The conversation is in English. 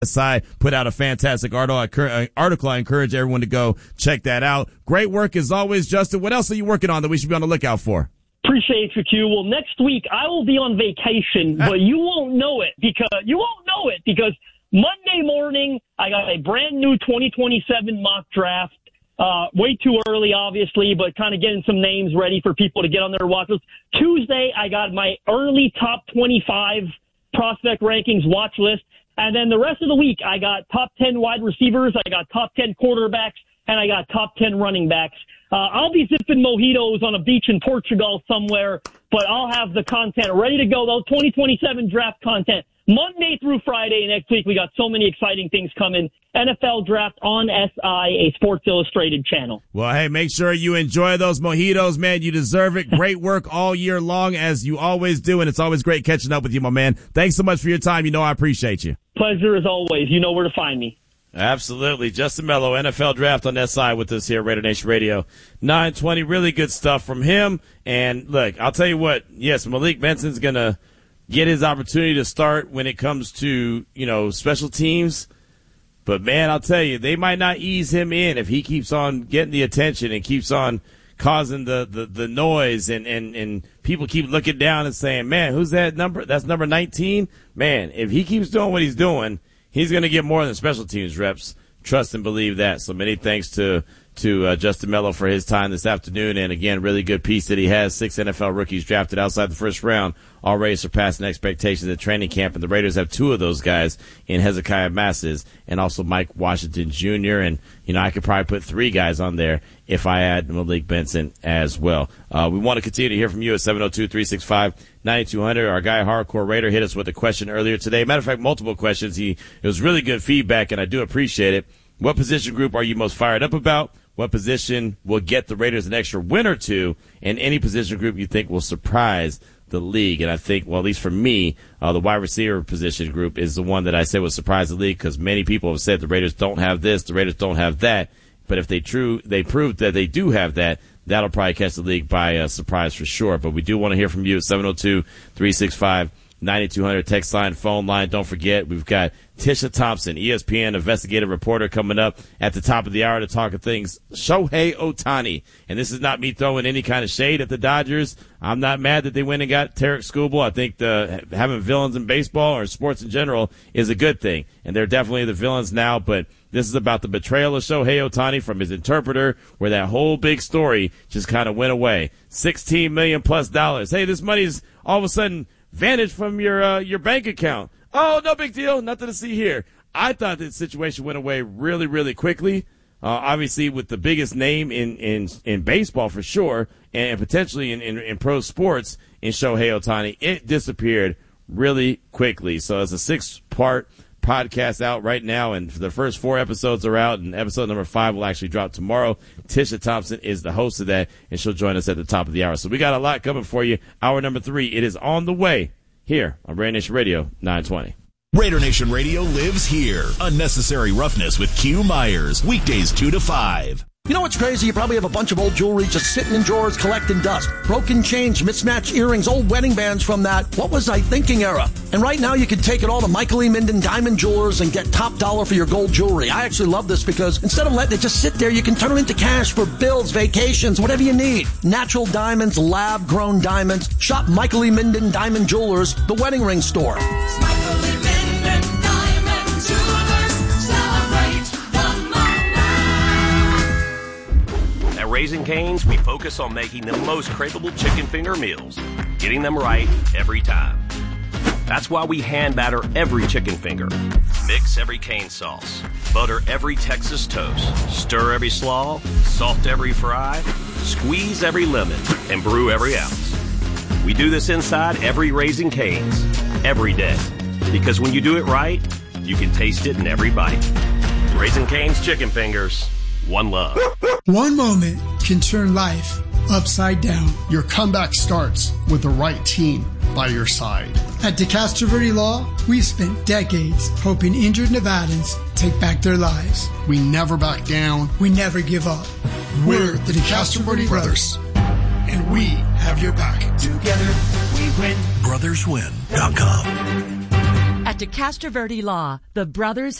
SI put out a fantastic article. I encourage everyone to go check that out. Great work as always, Justin. What else are you working on that we should be on the lookout for? Appreciate you, Q. Well, next week I will be on vacation, but you won't know it because Monday morning I got a brand new 2027 mock draft. Way too early, obviously, but kind of getting some names ready for people to get on their watch list. Tuesday, I got my early top 25 prospect rankings watch list. And then the rest of the week, I got top 10 wide receivers, I got top 10 quarterbacks, and I got top 10 running backs. I'll be sipping mojitos on a beach in Portugal somewhere, but I'll have the content ready to go, though. 2027 draft content. Monday through Friday next week, we got so many exciting things coming. NFL Draft on SI, a Sports Illustrated channel. Well, hey, make sure you enjoy those mojitos, man. You deserve it. Great work all year long, as you always do, and it's always great catching up with you, my man. Thanks so much for your time. You know I appreciate you. Pleasure as always. You know where to find me. Absolutely. Justin Mello, NFL Draft on SI with us here, Raider Nation Radio 920. Really good stuff from him. And look, I'll tell you what, yes, Malik Benson's going to get his opportunity to start when it comes to, special teams. But, man, I'll tell you, they might not ease him in if he keeps on getting the attention and keeps on causing the noise and people keep looking down and saying, man, who's that number? That's number 19. Man, if he keeps doing what he's doing, he's going to get more than special teams reps. Trust and believe that. So many thanks to Justin Mello for his time this afternoon. And again, really good piece that he has. 6 NFL rookies drafted outside the first round, already surpassing expectations at training camp. And the Raiders have 2 of those guys in Hezekiah Masses and also Mike Washington Jr. And, I could probably put 3 guys on there if I add Malik Benson as well. We want to continue to hear from you at 702-365-9200. Our guy, Hardcore Raider, hit us with a question earlier today. Matter of fact, multiple questions. It was really good feedback, and I do appreciate it. What position group are you most fired up about? What position will get the Raiders an extra win or 2? And any position group you think will surprise the league? And I think, well, at least for me, the wide receiver position group is the one that I said would surprise the league, because many people have said the Raiders don't have this, the Raiders don't have that. But if they prove that they do have that, that'll probably catch the league by surprise for sure. But we do want to hear from you at 702-365-9200, text line, phone line. Don't forget, we've got Tisha Thompson, ESPN investigative reporter, coming up at the top of the hour to talk of things Shohei Ohtani. And this is not me throwing any kind of shade at the Dodgers. I'm not mad that they went and got Tarek Skubal. I think having villains in baseball or sports in general is a good thing. And they're definitely the villains now, but this is about the betrayal of Shohei Ohtani from his interpreter, where that whole big story just kind of went away. $16 million plus. Hey, this money's all of a sudden vanished from your bank account. Oh, no big deal. Nothing to see here. I thought this situation went away really, really quickly. Obviously, with the biggest name in baseball for sure, and potentially in pro sports in Shohei Ohtani, it disappeared really quickly. So it's a 6-part podcast out right now, and the first 4 episodes are out, and episode number 5 will actually drop tomorrow. Tisha Thompson is the host of that, and she'll join us at the top of the hour. So we got a lot coming for you. Hour number 3, it is on the way here on Raider Nation Radio 920. Raider Nation Radio lives here. Unnecessary Roughness with Q Myers. Weekdays 2 to 5. You know what's crazy? You probably have a bunch of old jewelry just sitting in drawers collecting dust. Broken chains, mismatched earrings, old wedding bands from that "what was I thinking" era. And right now you can take it all to Michael E. Minden Diamond Jewelers and get top dollar for your gold jewelry. I actually love this because instead of letting it just sit there, you can turn it into cash for bills, vacations, whatever you need. Natural diamonds, lab-grown diamonds. Shop Michael E. Minden Diamond Jewelers, the wedding ring store. Michael E. Minden Diamond Jewelers, celebrate the moment. At Raising Cane's, we focus on making the most craveable chicken finger meals, getting them right every time. That's why we hand batter every chicken finger, mix every cane sauce, butter every Texas toast, stir every slaw, salt every fry, squeeze every lemon, and brew every ounce. We do this inside every Raising Cane's, every day. Because when you do it right, you can taste it in every bite. Raising Cane's chicken fingers, one love. One moment can turn life upside down. Your comeback starts with the right team by your side. At DeCastro Verde Law, we've spent decades helping injured Nevadans take back their lives. We never back down. We never give up. We're the DeCastro Verde Brothers, and we have your back. Together we win. BrothersWin.com. At to Castroverde Law, the brothers